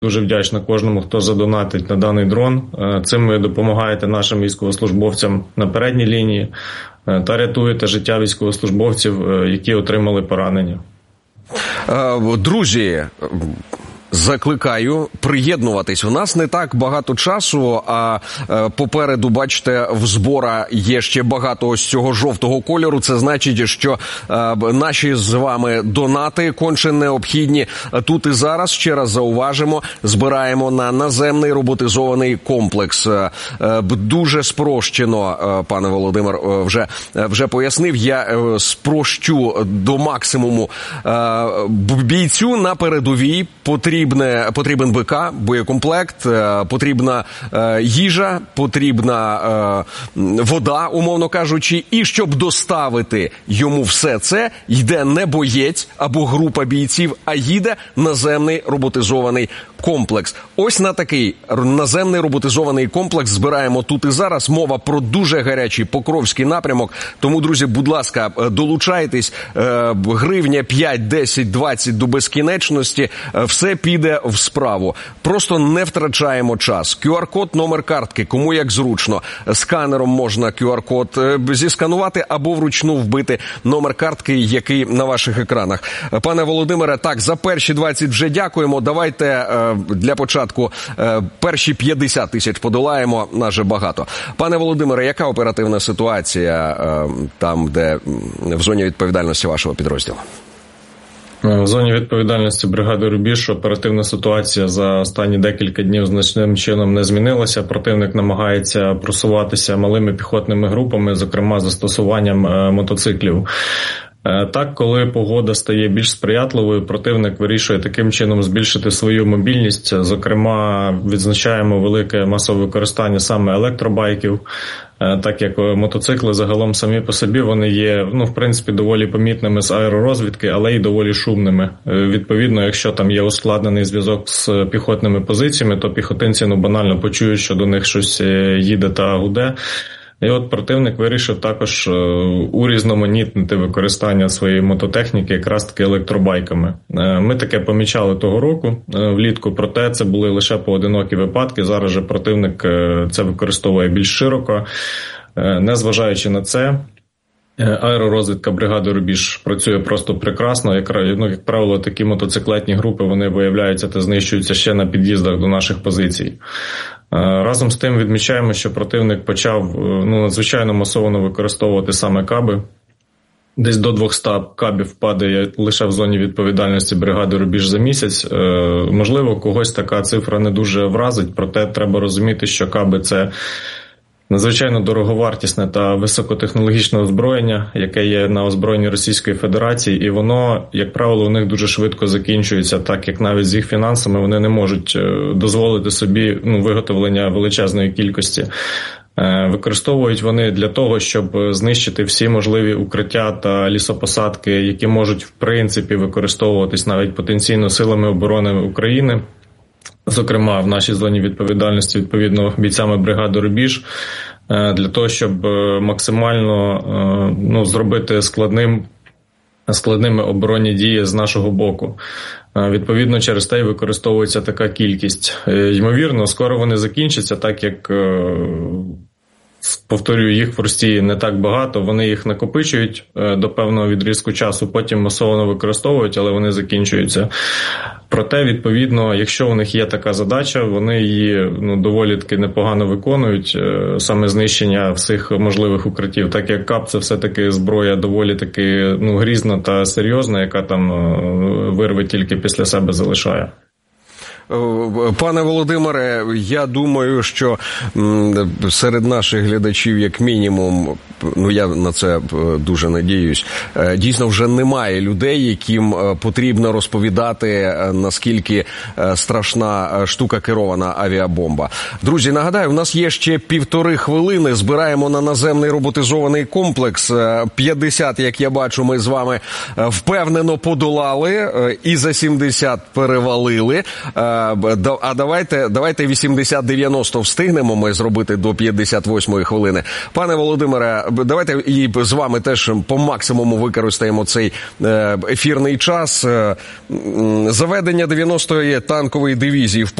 Дуже вдячна кожному, хто задонатить на даний дрон. Цим ви допомагаєте нашим військовослужбовцям на передній лінії та рятуєте життя військовослужбовців, які отримали поранення. Друзі, закликаю приєднуватись. У нас не так багато часу, а попереду, бачите, в збора є ще багато ось цього жовтого кольору. Це значить, що наші з вами донати конче необхідні. Тут і зараз, ще раз зауважимо, збираємо на наземний роботизований комплекс. Дуже спрощено, пане Володимир вже пояснив, я спрощу до максимуму. Бійцю на передовій потрібен БК, боєкомплект, потрібна їжа, потрібна вода, умовно кажучи, і щоб доставити йому все це, йде не боєць або група бійців, а їде наземний роботизований комплекс. Ось на такий наземний роботизований комплекс збираємо тут і зараз. Мова про дуже гарячий Покровський напрямок. Тому, друзі, будь ласка, долучайтесь. Гривня 5, 10, 20 до безкінечності. Все піде в справу. Просто не втрачаємо час. QR-код, номер картки, кому як зручно. Сканером можна QR-код зісканувати або вручну вбити номер картки, який на ваших екранах. Пане Володимире, так, за перші 20 вже дякуємо. Давайте для початку перші 50 тисяч подолаємо, нас же багато. Пане Володимире, яка оперативна ситуація там, де в зоні відповідальності вашого підрозділу? В зоні відповідальності бригади «Рубіж» оперативна ситуація за останні декілька днів значним чином не змінилася. Противник намагається просуватися малими піхотними групами, зокрема застосуванням мотоциклів. Так, коли погода стає більш сприятливою, противник вирішує таким чином збільшити свою мобільність. Зокрема, відзначаємо велике масове використання саме електробайків, так як мотоцикли загалом самі по собі вони є, в принципі, доволі помітними з аеророзвідки, але й доволі шумними. Відповідно, якщо там є ускладнений зв'язок з піхотними позиціями, то піхотинці банально почують, що до них щось їде та гуде. І от противник вирішив також урізноманітнити використання своєї мототехніки якраз таки електробайками. Ми таке помічали того року влітку, проте це були лише поодинокі випадки. Зараз же противник це використовує більш широко. Незважаючи на це, аеророзвідка бригади «Рубіж» працює просто прекрасно. Як правило, такі мотоциклетні групи, вони виявляються та знищуються ще на під'їздах до наших позицій. Разом з тим відмічаємо, що противник почав надзвичайно масово використовувати саме каби. Десь до 200 кабів падає лише в зоні відповідальності бригади «Рубіж» за місяць. Можливо, когось така цифра не дуже вразить, проте треба розуміти, що каби – це надзвичайно дороговартісне та високотехнологічне озброєння, яке є на озброєнні Російської Федерації, і воно, як правило, у них дуже швидко закінчується, так як навіть з їх фінансами вони не можуть дозволити собі виготовлення величезної кількості. Використовують вони для того, щоб знищити всі можливі укриття та лісопосадки, які можуть, в принципі, використовуватись навіть потенційно силами оборони України. Зокрема, в нашій зоні відповідальності, відповідно, бійцями бригади «Рубіж», для того, щоб максимально зробити складними оборонні дії з нашого боку. Відповідно, через те й використовується така кількість. Ймовірно, скоро вони закінчаться, так як, повторюю, їх в Росії не так багато, вони їх накопичують до певного відрізку часу, потім масово використовують, але вони закінчуються. Проте, відповідно, якщо у них є така задача, вони її доволі таки непогано виконують, саме знищення всіх можливих укриттів, так як КАП – це все-таки зброя доволі таки грізна та серйозна, яка там вирви тільки після себе залишає. Пане Володимире, я думаю, що серед наших глядачів, як мінімум, я на це дуже надіюсь, дійсно вже немає людей, яким потрібно розповідати, наскільки страшна штука керована авіабомба. Друзі, нагадаю, у нас є ще 1,5 хвилини, збираємо на наземний роботизований комплекс. 50, як я бачу, ми з вами впевнено подолали і за 70 перевалили. А давайте 80-90 встигнемо ми зробити до 58-ї хвилини. Пане Володимире, давайте і з вами теж по максимуму використаємо цей ефірний час. Заведення 90-ї танкової дивізії в